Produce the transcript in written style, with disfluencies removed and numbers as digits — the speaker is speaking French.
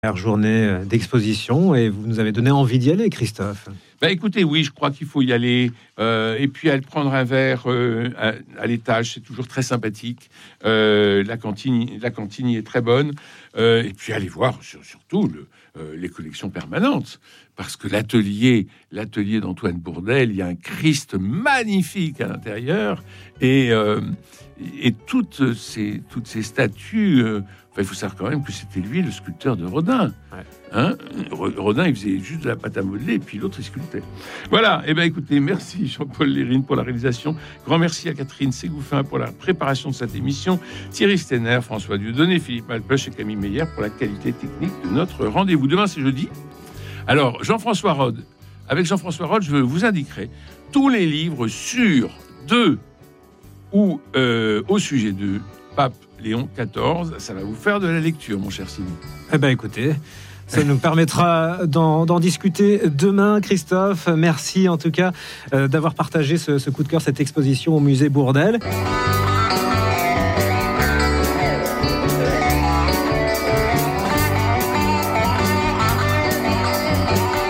Journée d'exposition et vous nous avez donné envie d'y aller, Christophe. Écoutez, oui, je crois qu'il faut y aller et puis aller prendre un verre à l'étage, c'est toujours très sympathique. La cantine y est très bonne et puis aller voir surtout les collections permanentes, parce que l'atelier d'Antoine Bourdelle, il y a un Christ magnifique à l'intérieur et toutes ces statues. Il faut savoir quand même que c'était lui le sculpteur de Rodin. Ouais. Hein, Rodin, il faisait juste de la pâte à modeler, et puis l'autre, il sculptait. Voilà. Écoutez, merci Jean-Paul Lérine pour la réalisation. Grand merci à Catherine Ségouffin pour la préparation de cette émission. Thierry Stenner, François Dieudonné, Philippe Malpeuch et Camille Meyer pour la qualité technique de notre rendez-vous. Demain, c'est jeudi. Alors, avec Jean-François Rode, je vous indiquerai tous les livres sur ou au sujet de Pape Léon XIV. Ça va vous faire de la lecture, mon cher Sylvie. Écoutez, ça nous permettra d'en discuter demain, Christophe. Merci en tout cas d'avoir partagé ce coup de cœur, cette exposition au musée Bourdelle.